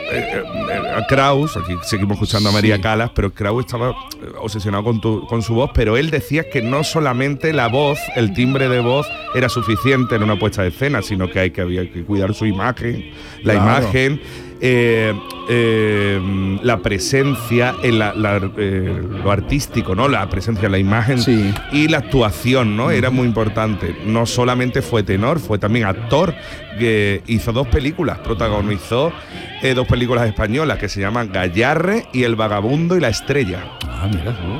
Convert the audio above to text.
Kraus, aquí seguimos escuchando a María Calas, pero Kraus estaba obsesionado con su voz, pero él decía que no solamente la voz, el timbre de voz era suficiente en una puesta de escena, sino que había que cuidar su imagen, imagen, la presencia, lo artístico, ¿no? La presencia, la imagen y la actuación, ¿no? Era muy importante. No solamente fue tenor, fue también actor, que hizo 2 películas, protagonizó 2 películas españolas que se llaman Gayarre y El vagabundo y la estrella. Ah, mira.